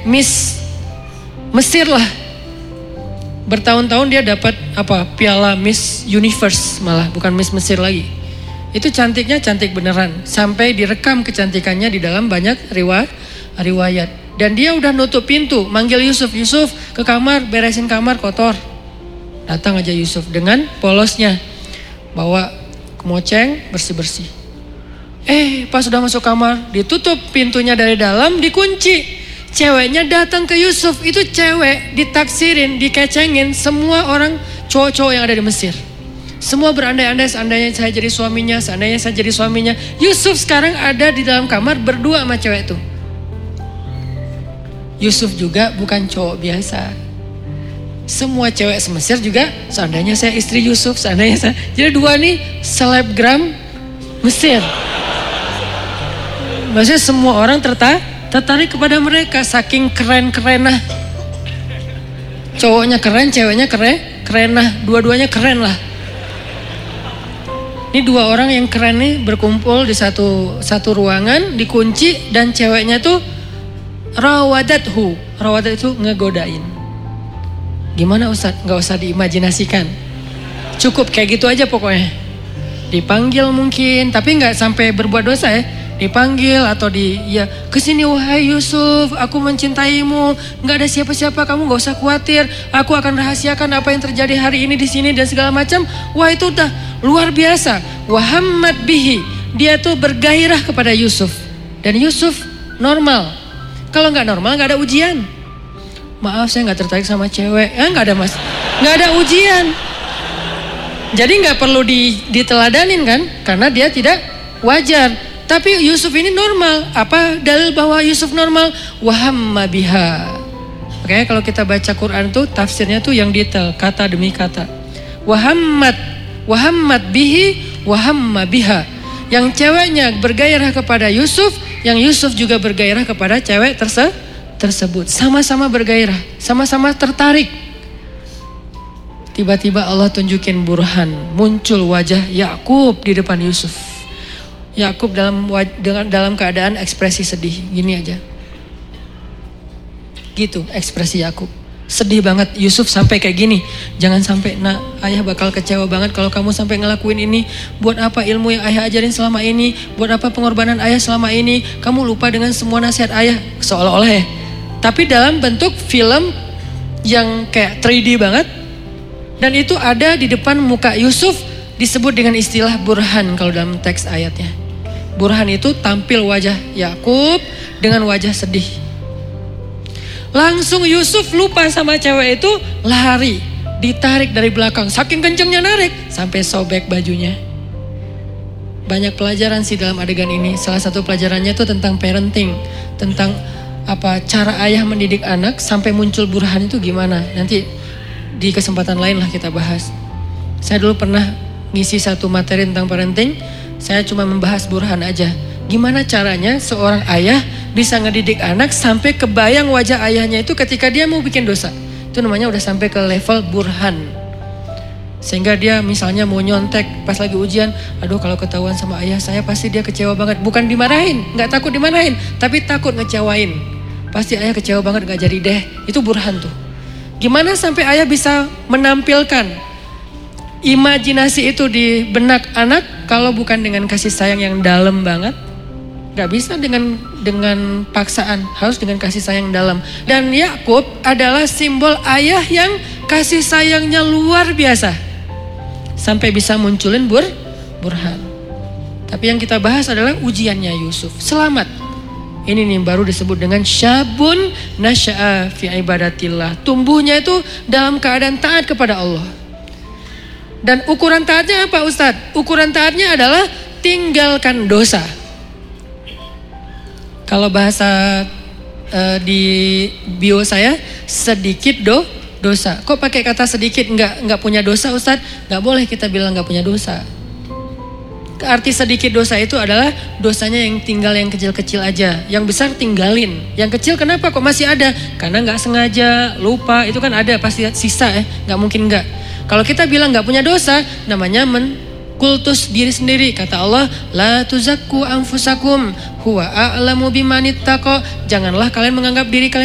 Miss Mesir lah. Bertahun-tahun dia dapat piala Miss Universe, malah bukan Miss Mesir lagi. Itu cantiknya cantik beneran, sampai direkam kecantikannya di dalam banyak riwayat. Dan dia udah nutup pintu, manggil Yusuf ke kamar, beresin kamar kotor. Datang aja Yusuf dengan polosnya, bawa kemoceng, bersih-bersih. Pas sudah masuk kamar, ditutup pintunya dari dalam, dikunci. Ceweknya datang ke Yusuf, itu cewek ditaksirin, dikecengin semua orang cowok-cowok yang ada di Mesir. Semua berandai-andai seandainya saya jadi suaminya. Yusuf sekarang ada di dalam kamar berdua sama cewek itu. Yusuf juga bukan cowok biasa. Semua cewek se-Mesir juga, seandainya saya istri Yusuf, Jadi dua nih selebgram Mesir. Maksudnya semua orang tertarik kepada mereka, saking keren-kerenah. Cowoknya keren, ceweknya kerenah, dua-duanya keren lah. Ini dua orang yang keren nih berkumpul di satu ruangan, dikunci, dan ceweknya tuh rawadathu. Rawadat itu ngegodain. Gimana Ustadz? Gak usah diimajinasikan. Cukup kayak gitu aja pokoknya. Dipanggil mungkin, tapi gak sampai berbuat dosa ya. Dipanggil atau kesini wahai Yusuf, aku mencintaimu, nggak ada siapa-siapa, kamu nggak usah khawatir, aku akan rahasiakan apa yang terjadi hari ini di sini dan segala macam. Wah, itu udah luar biasa. Wahammat bihi, dia tuh bergairah kepada Yusuf, dan Yusuf normal. Kalau nggak normal nggak ada ujian. Maaf, saya nggak tertarik sama cewek, nggak ada mas, nggak ada ujian. Jadi nggak perlu diteladanin kan, karena dia tidak wajar. Tapi Yusuf ini normal. Apa dalil bahwa Yusuf normal? Wahamma biha. Makanya kalau kita baca Quran tuh tafsirnya tuh yang detail, kata demi kata. Wahammat bihi, wahamma biha. Yang ceweknya bergairah kepada Yusuf, yang Yusuf juga bergairah kepada cewek tersebut. Sama-sama bergairah, sama-sama tertarik. Tiba-tiba Allah tunjukin burhan, muncul wajah Yakub di depan Yusuf. Yakub dalam keadaan ekspresi sedih, gini aja. Gitu ekspresi Yakub. Sedih banget Yusuf sampai kayak gini. Jangan sampai ayah bakal kecewa banget kalau kamu sampai ngelakuin ini. Buat apa ilmu yang ayah ajarin selama ini? Buat apa pengorbanan ayah selama ini? Kamu lupa dengan semua nasihat ayah, seolah-olah ya. Tapi dalam bentuk film yang kayak 3D banget. Dan itu ada di depan muka Yusuf, disebut dengan istilah burhan kalau dalam teks ayatnya. Burhan itu tampil wajah Yakub dengan wajah sedih. Langsung Yusuf lupa sama cewek itu, lari, ditarik dari belakang. Saking kencengnya narik, sampai sobek bajunya. Banyak pelajaran sih dalam adegan ini. Salah satu pelajarannya itu tentang parenting. Tentang cara ayah mendidik anak sampai muncul burhan itu gimana. Nanti di kesempatan lain lah kita bahas. Saya dulu pernah ngisi satu materi tentang parenting. Saya cuma membahas burhan aja. Gimana caranya seorang ayah bisa ngedidik anak sampai kebayang wajah ayahnya itu ketika dia mau bikin dosa. Itu namanya udah sampai ke level burhan. Sehingga dia misalnya mau nyontek pas lagi ujian. Aduh, kalau ketahuan sama ayah saya pasti dia kecewa banget. Bukan dimarahin, gak takut dimarahin, tapi takut ngecewain. Pasti ayah kecewa banget gak jadi deh. Itu burhan tuh. Gimana sampai ayah bisa menampilkan imajinasi itu di benak anak kalau bukan dengan kasih sayang yang dalam banget? Gak bisa dengan paksaan, harus dengan kasih sayang dalam. Dan Yakub adalah simbol ayah yang kasih sayangnya luar biasa. Sampai bisa munculin burhan. Tapi yang kita bahas adalah ujiannya Yusuf. Selamat. Ini nih baru disebut dengan syabun nasya'a fi ibadatillah. Tumbuhnya itu dalam keadaan taat kepada Allah. Dan ukuran taatnya apa Ustadz? Ukuran taatnya adalah tinggalkan dosa. Kalau bahasa di bio saya, sedikit dosa. Kok pakai kata sedikit? Nggak punya dosa Ustadz? Nggak boleh kita bilang nggak punya dosa. Arti sedikit dosa itu adalah dosanya yang tinggal yang kecil-kecil aja. Yang besar tinggalin. Yang kecil kenapa kok masih ada? Karena nggak sengaja, lupa. Itu kan ada pasti sisa ya. Nggak mungkin nggak. Kalau kita bilang nggak punya dosa, namanya kultus diri sendiri. Kata Allah, la tuzakku anfusakum huwa a'lamu bimanittaqo. Janganlah kalian menganggap diri kalian